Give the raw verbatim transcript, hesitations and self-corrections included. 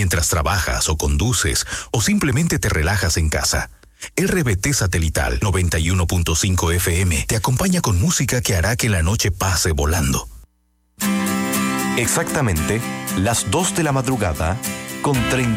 mientras trabajas o conduces o simplemente te relajas en casa. R B T Satelital noventa y uno punto cinco F M te acompaña con música que hará que la noche pase volando. Exactamente las dos de la madrugada con treinta